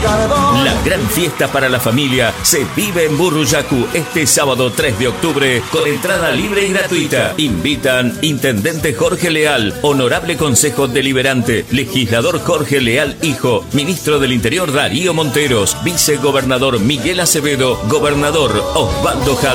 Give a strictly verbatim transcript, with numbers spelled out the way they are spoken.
La gran fiesta para la familia se vive en Burruyacu este sábado tres de octubre con entrada libre y gratuita. Invitan Intendente Jorge Leal, Honorable Consejo Deliberante, Legislador Jorge Leal Hijo, Ministro del Interior Darío Monteros, Vicegobernador Miguel Acevedo, Gobernador Osvaldo Jal.